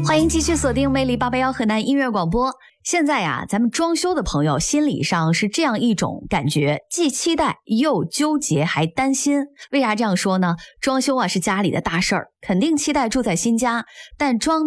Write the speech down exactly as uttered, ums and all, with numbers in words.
欢迎继续锁定魅力八八幺河南音乐广播。现在呀，咱们装修的朋友心理上是这样一种感觉，既期待又纠结还担心。为啥这样说呢？装修啊是家里的大事儿，肯定期待住在新家，但装